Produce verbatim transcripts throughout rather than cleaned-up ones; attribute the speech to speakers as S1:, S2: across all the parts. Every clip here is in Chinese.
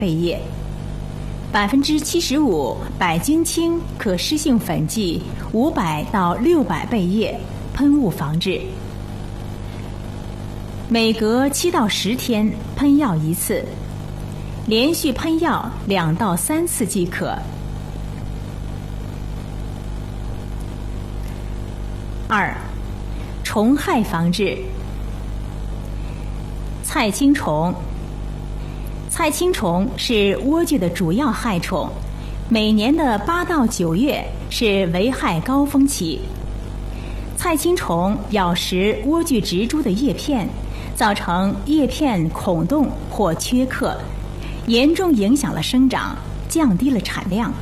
S1: 倍叶，百分之七十五百精清可湿性粉剂五百到六百倍叶，喷雾防治。每隔七到十天喷药一次，连续喷药两到三次即可。二、虫害防治。菜青虫。菜青虫是莴苣的主要害虫，每年的八到九月是危害高峰期。菜青虫咬食莴苣植株的叶片，造成叶片孔洞或缺刻，严重影响了生长，降低了产量。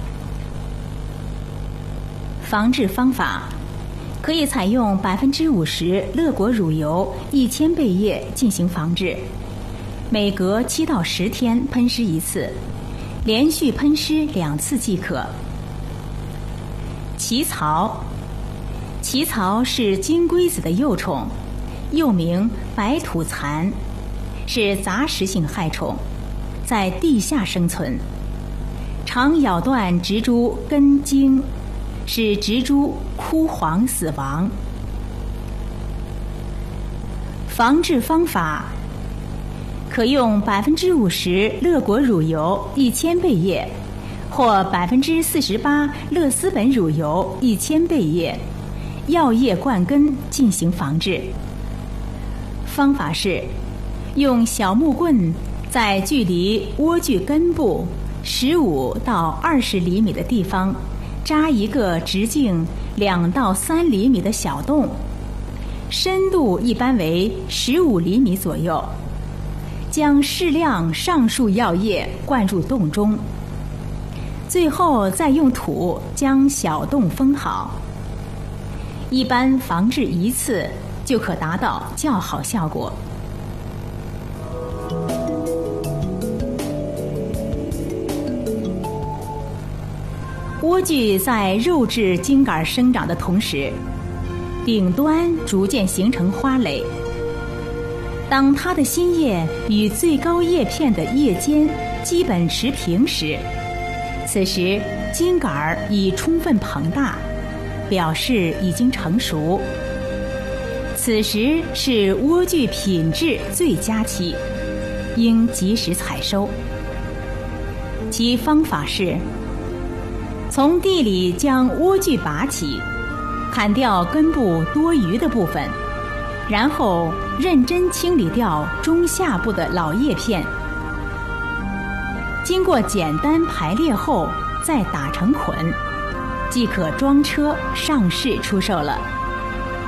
S1: 防治方法可以采用百分之五十乐果乳油一千倍叶进行防治，每隔七到十天喷施一次，连续喷施两次即可。奇草。奇草是金龟子的幼虫，又名白土蚕，是杂食性害虫，在地下生存，常咬断植株根茎，使植株枯黄死亡。防治方法可用百分之五十乐果乳油一千倍叶，或百分之四十八乐丝本乳油一千倍叶，药液灌根进行防治。方法是用小木棍在距离莴苣根部十五到二十厘米的地方扎一个直径两到三厘米的小洞，深度一般为十五厘米左右，将适量上述药液灌入洞中，最后再用土将小洞封好。一般防治一次就可达到较好效果。莴苣在肉质茎秆生长的同时，顶端逐渐形成花蕾。当它的新叶与最高叶片的叶尖基本持平时，此时茎秆已充分膨大，表示已经成熟。此时是莴苣品质最佳期，应及时采收。其方法是：从地里将莴苣拔起，砍掉根部多余的部分，然后认真清理掉中下部的老叶片。经过简单排列后，再打成捆，即可装车上市出售了。